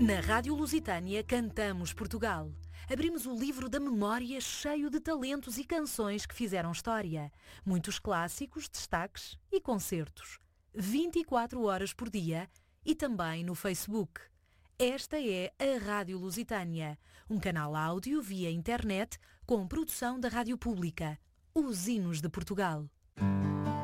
Na Rádio Lusitânia cantamos Portugal. Abrimos o livro da memória cheio de talentos e canções que fizeram história. Muitos clássicos, destaques e concertos. 24 horas por dia e também no Facebook. Esta é a Rádio Lusitânia, um canal áudio via internet com produção da Rádio Pública, os hinos de Portugal.